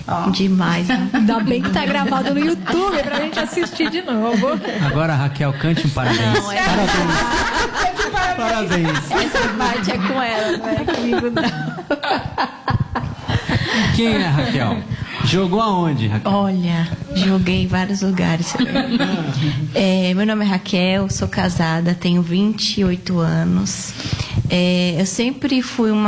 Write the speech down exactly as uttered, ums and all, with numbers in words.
Oh. Demais. Né? Ainda bem que tá gravado no YouTube pra gente assistir de novo. Agora, Raquel, cante um parabéns. Não, é... Parabéns. Parabéns. Essa parte é com ela, não é comigo não. Quem é Raquel? Jogou aonde, Raquel? Olha, joguei em vários lugares. É, meu nome é Raquel, sou casada, tenho vinte e oito anos. É, eu sempre fui uma